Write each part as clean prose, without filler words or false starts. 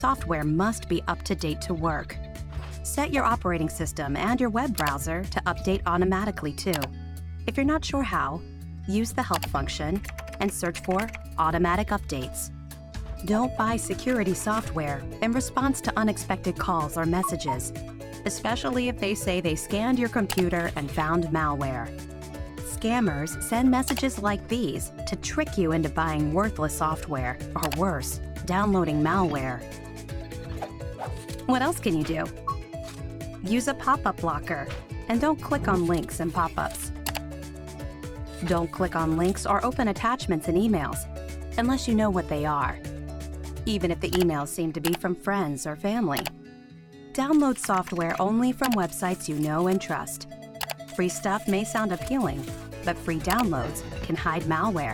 software must be up to date to work. Set your operating system and your web browser to update automatically too. If you're not sure how, use the help function and search for automatic updates. Don't buy security software in response to unexpected calls or messages, especially if they say they scanned your computer and found malware. Scammers send messages like these to trick you into buying worthless software, or worse, downloading malware. What else can you do? Use a pop-up blocker and don't click on links and pop-ups. Don't click on links or open attachments in emails unless you know what they are, even if the emails seem to be from friends or family. Download software only from websites you know and trust. Free stuff may sound appealing, but free downloads can hide malware.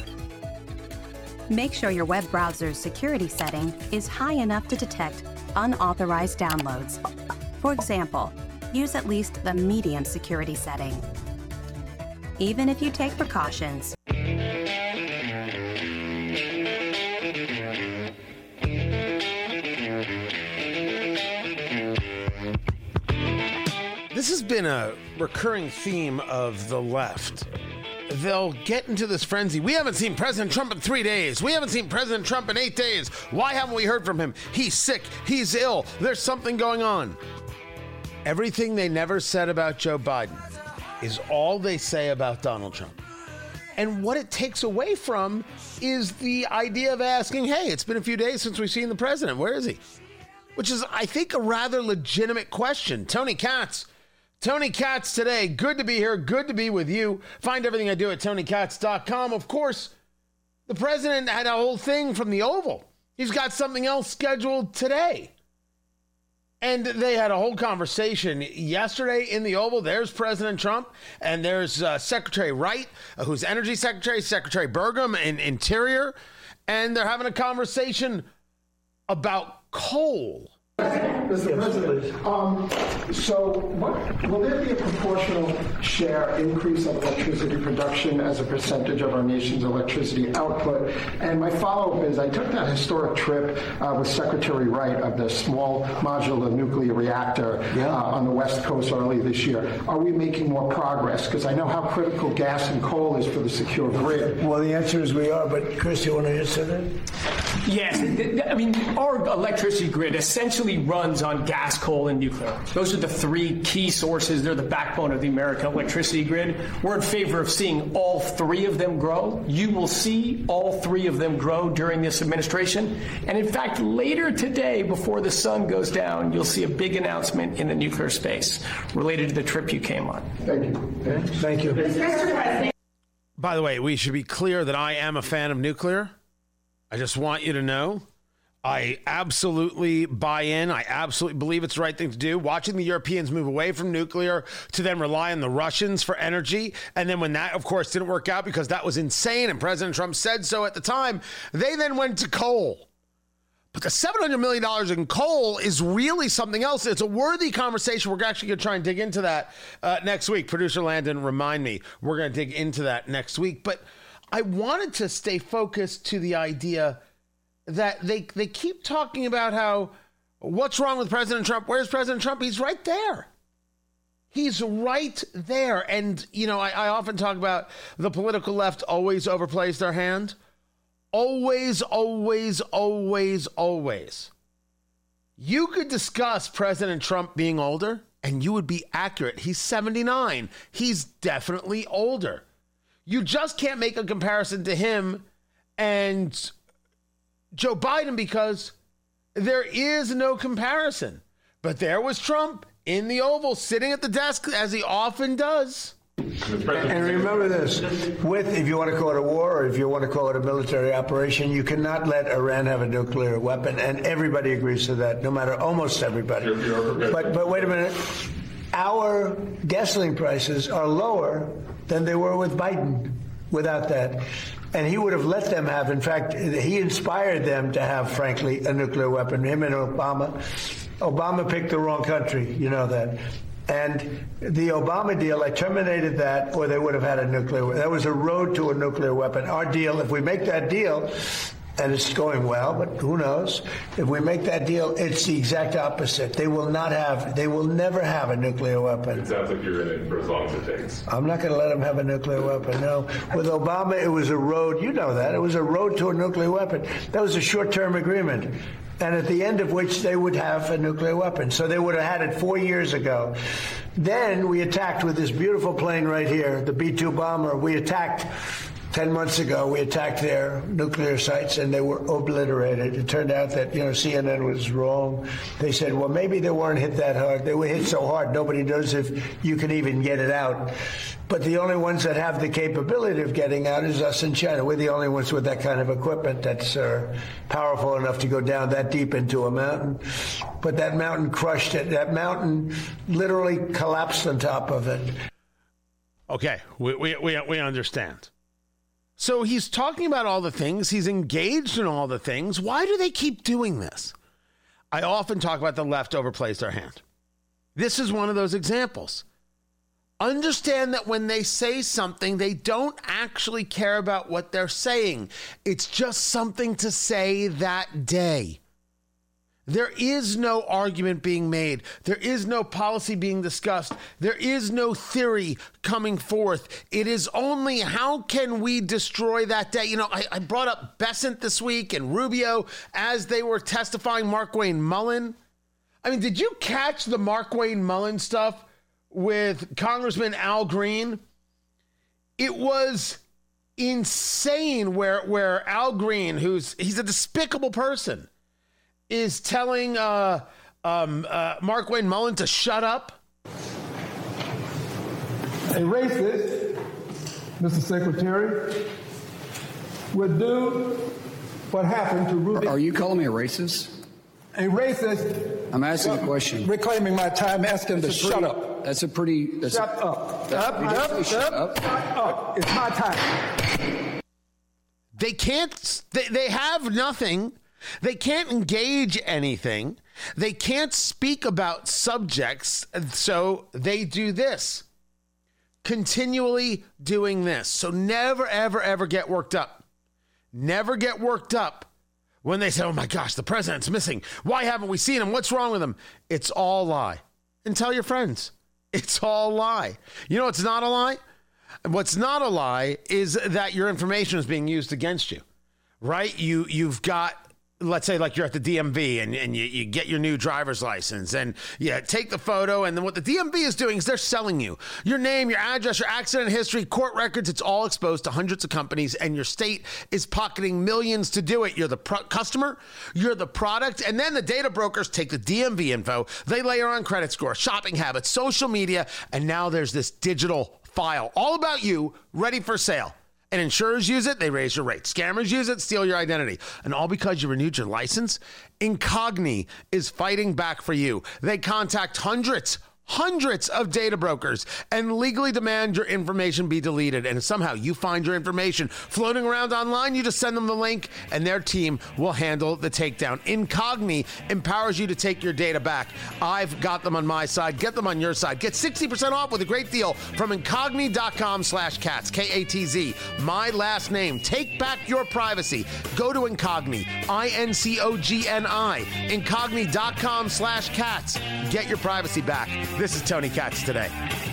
Make sure your web browser's security setting is high enough to detect unauthorized downloads. For example, use at least the medium security setting. Even if you take precautions, this has been a recurring theme of the left. They'll get into this frenzy. We haven't seen President Trump in 3 days. We haven't seen President Trump in 8 days. Why haven't we heard from him? He's sick. He's ill. There's something going on. Everything they never said about Joe Biden is all they say about Donald Trump. And what it takes away from is the idea of asking, hey, it's been a few days since we've seen the president. Where is he? Which is, I think, a rather legitimate question. Tony Katz today. Good to be here. Good to be with you. Find everything I do at TonyKatz.com. Of course, the president had a whole thing from the Oval. He's got something else scheduled today. And they had a whole conversation yesterday in the Oval. There's President Trump, and there's Secretary Wright, who's Energy Secretary, Secretary Burgum in Interior, and they're having a conversation about coal. Mr. President, so will there be a proportional share increase of electricity production as a percentage of our nation's electricity output? And my follow-up is, I took that historic trip with Secretary Wright of the small modular nuclear reactor on the West Coast early this year. Are we making more progress? Because I know how critical gas and coal is for the secure grid. Well, the answer is we are, but Chris, you want to answer that? Yes. I mean, our electricity grid essentially runs on gas, coal, and nuclear. Those are the three key sources. They're the backbone of the American electricity grid. We're in favor of seeing all three of them grow. You will see all three of them grow during this administration. And in fact, later today, before the sun goes down, you'll see a big announcement in the nuclear space related to the trip you came on. Thank you. Okay. Thank you. Mr. President. By the way, we should be clear that I am a fan of nuclear. I just want you to know I absolutely buy in. I absolutely believe it's the right thing to do. Watching the Europeans move away from nuclear to then rely on the Russians for energy. And then when that, of course, didn't work out because that was insane and President Trump said so at the time, they then went to coal. But the $700 million in coal is really something else. It's a worthy conversation. We're actually going to try and dig into that next week. Producer Landon, remind me, we're going to dig into that next week. But I wanted to stay focused to the idea that they keep talking about how, what's wrong with President Trump? Where's President Trump? He's right there. He's right there. And, you know, I often talk about the political left always overplays their hand. Always, always, always, always. You could discuss President Trump being older, and you would be accurate. He's 79. He's definitely older. You just can't make a comparison to him and Joe Biden because there is no comparison. But there was Trump in the Oval sitting at the desk as he often does. And remember this, if you want to call it a war or if you want to call it a military operation, you cannot let Iran have a nuclear weapon. And everybody agrees to that, no matter, almost everybody. But wait a minute. Our gasoline prices are lower than they were with Biden without that. And he would have let them have, in fact, he inspired them to have, frankly, a nuclear weapon, him and Obama. Obama picked the wrong country, you know that. And the Obama deal, I terminated that, or they would have had a nuclear weapon. That was a road to a nuclear weapon. Our deal, if we make that deal, and it's going well, but who knows? If we make that deal, it's the exact opposite. They will never have a nuclear weapon. It sounds like you're in it for as long as it takes. I'm not going to let them have a nuclear weapon, no. With Obama, it was a road, you know that, it was a road to a nuclear weapon. That was a short-term agreement, and at the end of which they would have a nuclear weapon. So they would have had it 4 years ago. Then we attacked with this beautiful plane right here, the B-2 bomber. We attacked 10 months ago, we attacked their nuclear sites, and they were obliterated. It turned out that, CNN was wrong. They said, well, maybe they weren't hit that hard. They were hit so hard, nobody knows if you can even get it out. But the only ones that have the capability of getting out is us in China. We're the only ones with that kind of equipment that's powerful enough to go down that deep into a mountain. But that mountain crushed it. That mountain literally collapsed on top of it. Okay, we understand. So he's talking about all the things. He's engaged in all the things. Why do they keep doing this? I often talk about the left overplays their hand. This is one of those examples. Understand that when they say something, they don't actually care about what they're saying. It's just something to say that day. There is no argument being made. There is no policy being discussed. There is no theory coming forth. It is only how can we destroy that day? I brought up Bessent this week and Rubio as they were testifying, Markwayne Mullin. I mean, did you catch the Markwayne Mullin stuff with Congressman Al Green? It was insane where Al Green, he's a despicable person, is telling Markwayne Mullin to shut up. A racist, Mr. Secretary, would do what happened to Ruby. Are you calling me a racist? A racist. I'm asking a question. Reclaiming my time, asking him to shut up. That's a pretty. Shut up. Shut up. It's my time. They can't. They have nothing. They can't engage anything. They can't speak about subjects, so they do this. Continually doing this. So never, ever, ever get worked up. Never get worked up when they say, oh my gosh, the president's missing. Why haven't we seen him? What's wrong with him? It's all lie. And tell your friends. It's all lie. You know what's not a lie? What's not a lie is that your information is being used against you, right? You've got, let's say like you're at the DMV and you get your new driver's license and you take the photo, and then what the DMV is doing is they're selling you your name, your address, your accident history, court records. It's all exposed to hundreds of companies, and your state is pocketing millions to do it. You're the customer, you're the product, and then the data brokers take the DMV info, they layer on credit score, shopping habits, social media, and now there's this digital file all about you ready for sale. And insurers use it, they raise your rates. Scammers use it, steal your identity. And all because you renewed your license? Incogni is fighting back for you. They contact hundreds of data brokers and legally demand your information be deleted. And if somehow you find your information floating around online, you just send them the link and their team will handle the takedown. Incogni empowers you to take your data back. I've got them on my side. Get them on your side. Get 60% off with a great deal from Incogni.com/cats. K-A-T-Z. My last name. Take back your privacy. Go to Incogni. I-N-C-O-G-N-I. Incogni.com/cats. Get your privacy back. This is Tony Katz Today.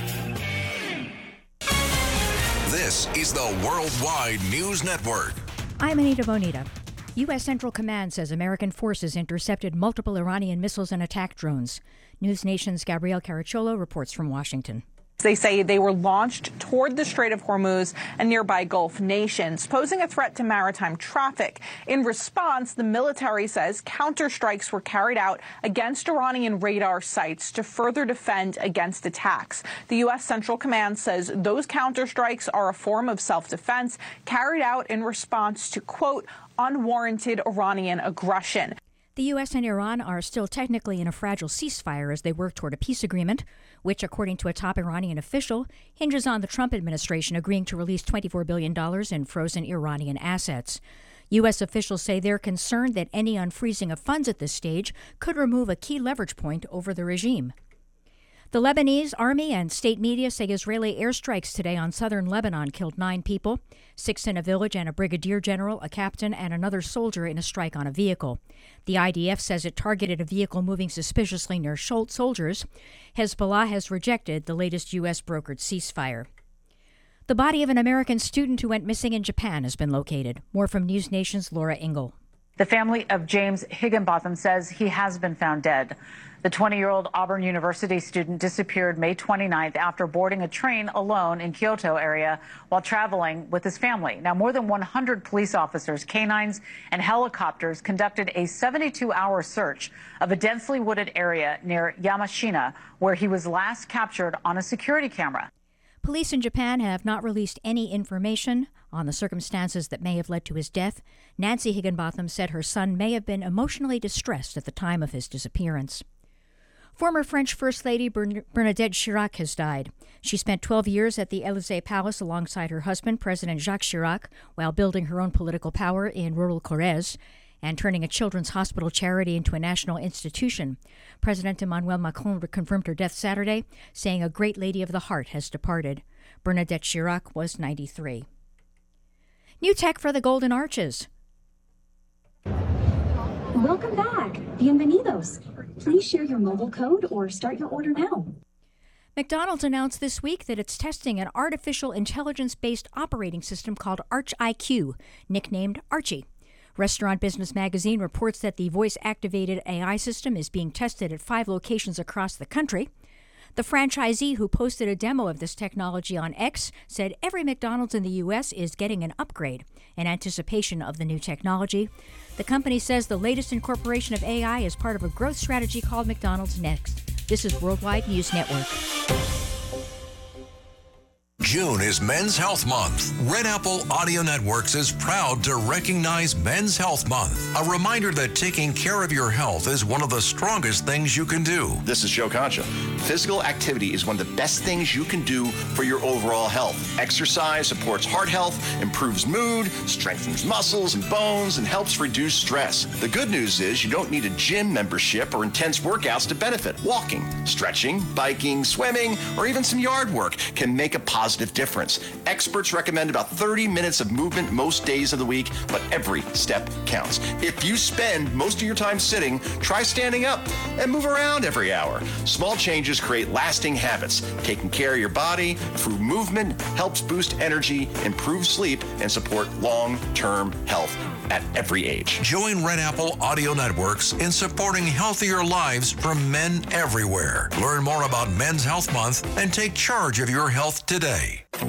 This is the Worldwide News Network. I'm Anita Bonita. U.S. Central Command says American forces intercepted multiple Iranian missiles and attack drones. News Nation's Gabrielle Caracciolo reports from Washington. They say they were launched toward the Strait of Hormuz and nearby Gulf nations, posing a threat to maritime traffic. In response, the military says counterstrikes were carried out against Iranian radar sites to further defend against attacks. The U.S. Central Command says those counterstrikes are a form of self-defense carried out in response to, quote, unwarranted Iranian aggression. The U.S. and Iran are still technically in a fragile ceasefire as they work toward a peace agreement, which, according to a top Iranian official, hinges on the Trump administration agreeing to release $24 billion in frozen Iranian assets. U.S. officials say they're concerned that any unfreezing of funds at this stage could remove a key leverage point over the regime. The Lebanese army and state media say Israeli airstrikes today on southern Lebanon killed 9 people, 6 in a village and a brigadier general, a captain, and another soldier in a strike on a vehicle. The IDF says it targeted a vehicle moving suspiciously near soldiers. Hezbollah has rejected the latest U.S. brokered ceasefire. The body of an American student who went missing in Japan has been located. More from News Nation's Laura Ingle. The family of James Higginbotham says he has been found dead. The 20-year-old Auburn University student disappeared May 29th after boarding a train alone in Kyoto area while traveling with his family. Now, more than 100 police officers, canines, and helicopters conducted a 72-hour search of a densely wooded area near Yamashina, where he was last captured on a security camera. Police in Japan have not released any information on the circumstances that may have led to his death. Nancy Higginbotham said her son may have been emotionally distressed at the time of his disappearance. Former French First Lady Bernadette Chirac has died. She spent 12 years at the Élysée Palace alongside her husband, President Jacques Chirac, while building her own political power in rural Corrèze and turning a children's hospital charity into a national institution. President Emmanuel Macron confirmed her death Saturday, saying a great lady of the heart has departed. Bernadette Chirac was 93. New tech for the Golden Arches. Welcome back. Bienvenidos. Please share your mobile code or start your order now. McDonald's announced this week that it's testing an artificial intelligence-based operating system called ArchIQ, nicknamed Archie. Restaurant Business Magazine reports that the voice-activated AI system is being tested at 5 locations across the country. The franchisee who posted a demo of this technology on X said every McDonald's in the U.S. is getting an upgrade in anticipation of the new technology. The company says the latest incorporation of AI is part of a growth strategy called McDonald's Next. This is Worldwide News Network. June is Men's Health Month. Red Apple Audio Networks is proud to recognize Men's Health Month. A reminder that taking care of your health is one of the strongest things you can do. This is Joe Concha. Physical activity is one of the best things you can do for your overall health. Exercise supports heart health, improves mood, strengthens muscles and bones, and helps reduce stress. The good news is you don't need a gym membership or intense workouts to benefit. Walking, stretching, biking, swimming, or even some yard work can make a positive difference. Experts recommend about 30 minutes of movement most days of the week, but every step counts. If you spend most of your time sitting, try standing up and move around every hour. Small changes create lasting habits. Taking care of your body through movement helps boost energy, improve sleep, and support long-term health at every age. Join Red Apple Audio Networks in supporting healthier lives from men everywhere. Learn more about Men's Health Month and take charge of your health today.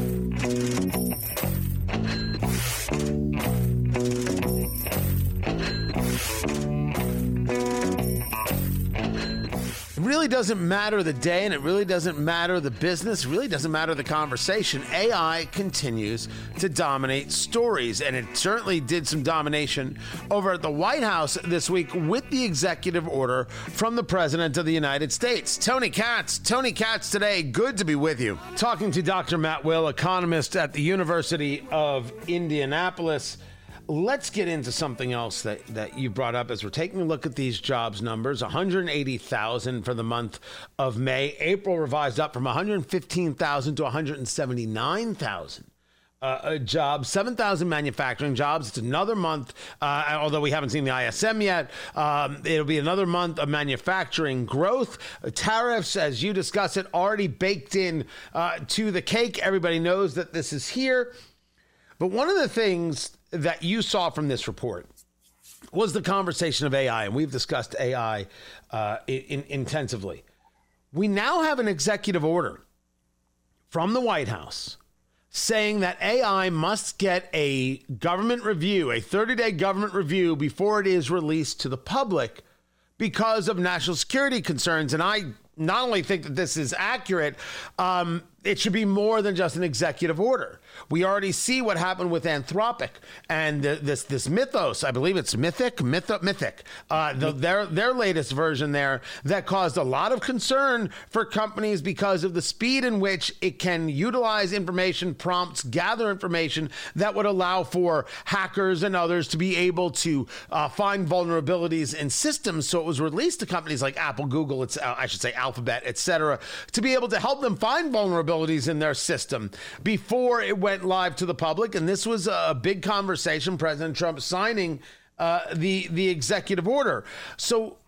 It really doesn't matter the day, and it really doesn't matter the business, it really doesn't matter the conversation. AI continues to dominate stories, and it certainly did some domination over at the White House this week with the executive order from the President of the United States. Tony Katz today, good to be with you. Talking to Dr. Matt Will, economist at the University of Indianapolis. Let's get into something else that you brought up as we're taking a look at these jobs numbers. 180,000 for the month of May. April revised up from 115,000 to 179,000 jobs. 7,000 manufacturing jobs. It's another month, although we haven't seen the ISM yet. It'll be another month of manufacturing growth. Tariffs, as you discuss it, already baked in to the cake. Everybody knows that this is here. But one of the things that you saw from this report was the conversation of AI, and we've discussed AI intensively. We now have an executive order from the White House saying that AI must get a government review, a 30-day government review before it is released to the public because of national security concerns. And I not only think that this is accurate, it should be more than just an executive order. We already see what happened with Anthropic and this Mythos. I believe it's Mythic. Their latest version there that caused a lot of concern for companies because of the speed in which it can utilize information prompts, gather information that would allow for hackers and others to be able to find vulnerabilities in systems. So it was released to companies like Apple, Google, Alphabet, etc., to be able to help them find vulnerabilities in their system before it went live to the public. And this was a big conversation, President Trump signing the executive order. So